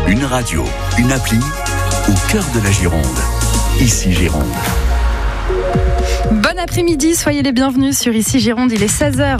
Une radio, une appli, au cœur de la Gironde. Ici Gironde. Bon après-midi, soyez les bienvenus sur Ici Gironde, il est 16h.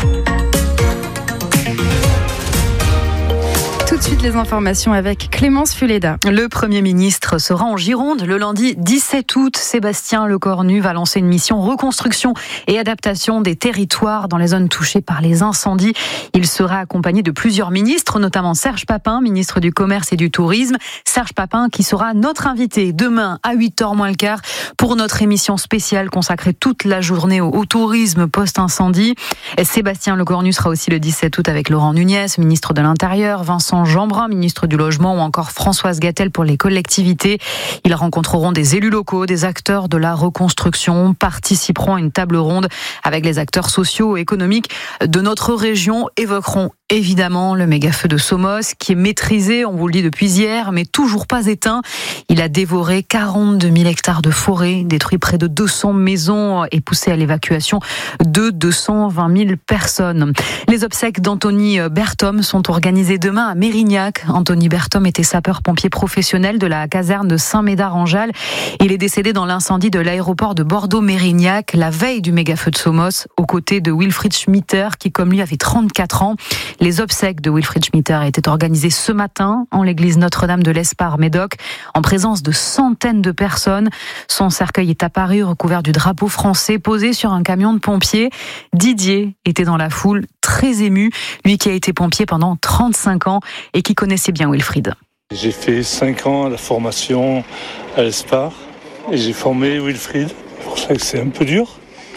Tout de suite les informations avec Clémence Fuleda. Le Premier ministre sera en Gironde le lundi 17 août. Sébastien Lecornu va lancer une mission reconstruction et adaptation des territoires dans les zones touchées par les incendies. Il sera accompagné de plusieurs ministres, notamment Serge Papin, ministre du Commerce et du Tourisme. Serge Papin qui sera notre invité demain à 8h moins le quart pour notre émission spéciale consacrée toute la journée au tourisme post-incendie. Sébastien Lecornu sera aussi le 17 août avec Laurent Nunez, ministre de l'Intérieur, Vincent Jeanbrun, ministre du Logement, ou encore Françoise Gatel pour les collectivités. Ils rencontreront des élus locaux, des acteurs de la reconstruction, participeront à une table ronde avec les acteurs sociaux et économiques de notre région, évoqueront évidemment le méga-feu de Somos qui est maîtrisé, on vous le dit depuis hier, mais toujours pas éteint. Il a dévoré 42 000 hectares de forêt, détruit près de 200 maisons et poussé à l'évacuation de 220 000 personnes. Les obsèques d'Anthony Berthom sont organisées demain à Mérignac. Anthony Berthom était sapeur-pompier professionnel de la caserne de Saint-Médard-en-Jalles. Il est décédé dans l'incendie de l'aéroport de Bordeaux-Mérignac la veille du méga-feu de Somos, aux côtés de Wilfried Schmitter qui, comme lui, avait 34 ans. Les obsèques de Wilfried Schmitter étaient organisées ce matin en l'église Notre-Dame de l'Espar, Médoc, en présence de centaines de personnes. Son cercueil est apparu recouvert du drapeau français posé sur un camion de pompiers. Didier était dans la foule, très ému, lui qui a été pompier pendant 35 ans et qui connaissait bien Wilfried. J'ai fait 5 ans à la formation à l'Espar et j'ai formé Wilfried. C'est pour ça que c'est un peu dur.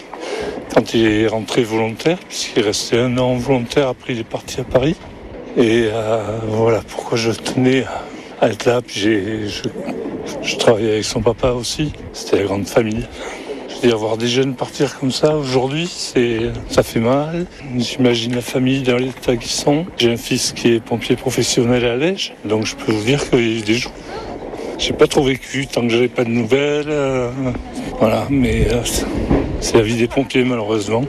Quand il est rentré volontaire, puisqu'il restait 1 an volontaire, après il est parti à Paris. Et voilà pourquoi je tenais à être là. Puis je travaillais avec son papa aussi, c'était la grande famille. Je veux dire, voir des jeunes partir comme ça aujourd'hui, ça fait mal. J'imagine la famille dans l'état qu'ils sont. J'ai un fils qui est pompier professionnel à Lège, donc je peux vous dire qu'il y a eu des jours. J'ai pas trop vécu tant que j'avais pas de nouvelles. Voilà, mais c'est la vie des pompiers malheureusement.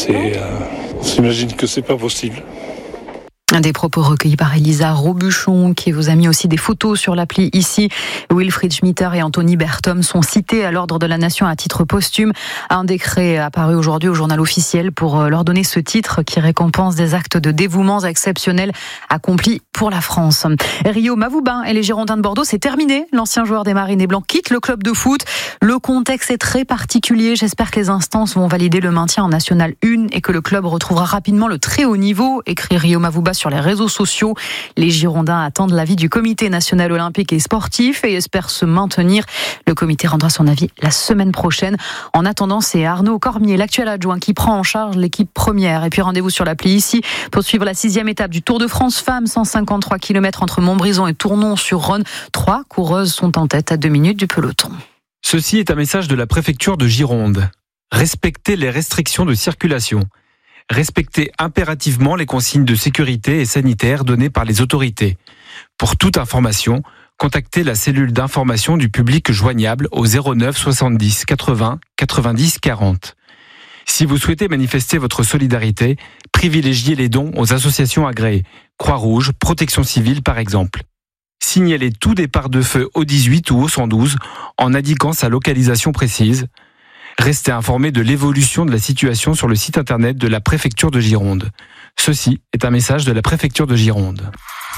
On s'imagine que c'est pas possible. Des propos recueillis par Elisa Robuchon, qui vous a mis aussi des photos sur l'appli ici. Wilfried Schmitter et Anthony Berthom sont cités à l'Ordre de la Nation à titre posthume. Un décret apparu aujourd'hui au journal officiel pour leur donner ce titre qui récompense des actes de dévouement exceptionnels accomplis pour la France. Rio Mavouba et les Girondins de Bordeaux, c'est terminé. L'ancien joueur des Marinés Blancs quitte le club de foot. Le contexte est très particulier. J'espère que les instances vont valider le maintien en National 1 et que le club retrouvera rapidement le très haut niveau, écrit Rio Mavouba sur les réseaux sociaux. Les Girondins attendent l'avis du Comité national olympique et sportif et espèrent se maintenir. Le comité rendra son avis la semaine prochaine. En attendant, c'est Arnaud Cormier, l'actuel adjoint, qui prend en charge l'équipe première. Et puis rendez-vous sur l'appli ici pour suivre la 6e étape du Tour de France Femmes, 153 km entre Montbrison et Tournon-sur-Rhône. 3 coureuses sont en tête à 2 minutes du peloton. Ceci est un message de la préfecture de Gironde. Respectez les restrictions de circulation. Respectez impérativement les consignes de sécurité et sanitaire données par les autorités. Pour toute information, contactez la cellule d'information du public joignable au 09 70 80 90 40. Si vous souhaitez manifester votre solidarité, privilégiez les dons aux associations agréées, Croix-Rouge, Protection Civile par exemple. Signalez tout départ de feu au 18 ou au 112 en indiquant sa localisation précise. Restez informés de l'évolution de la situation sur le site internet de la préfecture de Gironde. Ceci est un message de la préfecture de Gironde.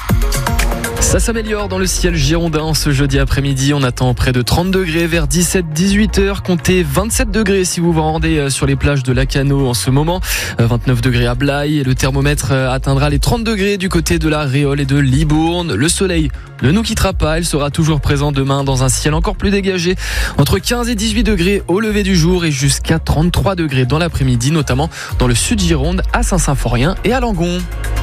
Ça s'améliore dans le ciel girondin ce jeudi après-midi. On attend près de 30 degrés vers 17-18 heures. Comptez 27 degrés si vous vous rendez sur les plages de Lacanau en ce moment. 29 degrés à Blaye. Le thermomètre atteindra les 30 degrés du côté de la Réole et de Libourne. Le soleil ne nous quittera pas. Il sera toujours présent demain dans un ciel encore plus dégagé. Entre 15 et 18 degrés au lever du jour et jusqu'à 33 degrés dans l'après-midi, notamment dans le sud Gironde, à Saint-Symphorien et à Langon.